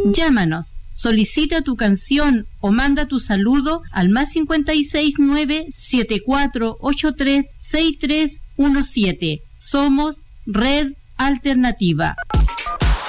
Llámanos, solicita tu canción o manda tu saludo al +56 974836317. Somos Red Alternativa.